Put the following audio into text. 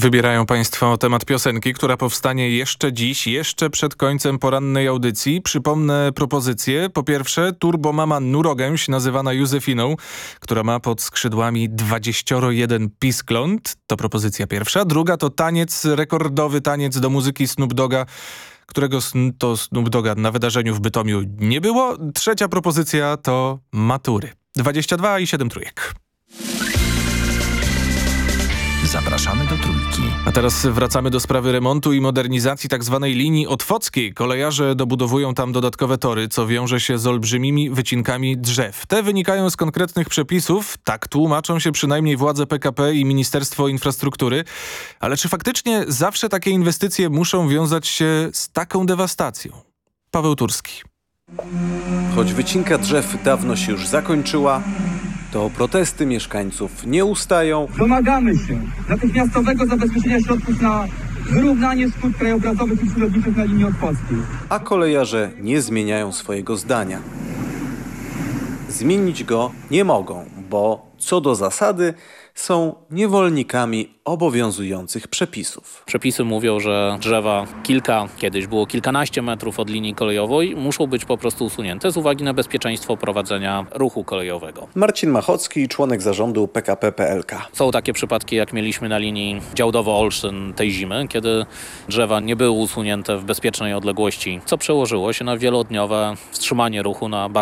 Wybierają Państwo temat piosenki, która powstanie jeszcze dziś, jeszcze przed końcem porannej audycji. Przypomnę propozycję. Po pierwsze, turbomama Nurogęś, nazywana Józefiną, która ma pod skrzydłami 21 piskląt. To propozycja pierwsza. Druga to taniec, rekordowy taniec do muzyki Snoop Dogga, którego to Snoop Dogga na wydarzeniu w Bytomiu nie było. Trzecia propozycja to matury. 22 i 7 trójek. Zapraszamy do Trójki. A teraz wracamy do sprawy remontu i modernizacji tzw. linii otwockiej. Kolejarze dobudowują tam dodatkowe tory, co wiąże się z olbrzymimi wycinkami drzew. Te wynikają z konkretnych przepisów, tak tłumaczą się przynajmniej władze PKP i Ministerstwo Infrastruktury. Ale czy faktycznie zawsze takie inwestycje muszą wiązać się z taką dewastacją? Paweł Turski. Choć wycinka drzew dawno się już zakończyła, to protesty mieszkańców nie ustają. Domagamy się natychmiastowego zabezpieczenia środków na wyrównanie szkód krajobrazowych i przyrodniczych na linii otwockiej. A kolejarze nie zmieniają swojego zdania. Zmienić go nie mogą, bo co do zasady są niewolnikami obowiązujących przepisów. Przepisy mówią, że drzewa kiedyś było kilkanaście metrów od linii kolejowej, muszą być po prostu usunięte z uwagi na bezpieczeństwo prowadzenia ruchu kolejowego. Marcin Machocki, członek zarządu PKP PLK. Są takie przypadki, jak mieliśmy na linii Działdowo-Olsztyn tej zimy, kiedy drzewa nie były usunięte w bezpiecznej odległości, co przełożyło się na wielodniowe wstrzymanie ruchu na